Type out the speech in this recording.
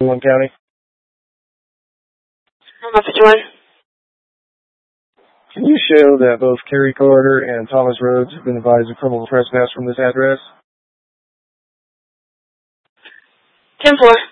One County. I'm 51. Can you show that both Kerry Carter and Thomas Rhodes have been advised of criminal trespass from this address? 10-4.